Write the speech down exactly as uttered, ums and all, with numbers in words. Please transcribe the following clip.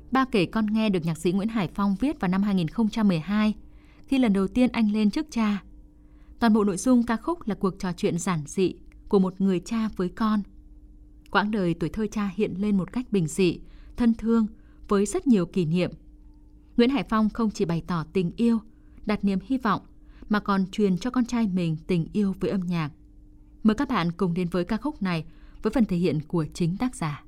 Ba kể con nghe được nhạc sĩ Nguyễn Hải Phong viết vào năm hai nghìn không trăm mười hai, khi lần đầu tiên anh lên trước cha. Toàn bộ nội dung ca khúc là cuộc trò chuyện giản dị của một người cha với con. Quãng đời tuổi thơ cha hiện lên một cách bình dị, thân thương, với rất nhiều kỷ niệm. Nguyễn Hải Phong không chỉ bày tỏ tình yêu, đặt niềm hy vọng, mà còn truyền cho con trai mình tình yêu với âm nhạc. Mời các bạn cùng đến với ca khúc này với phần thể hiện của chính tác giả.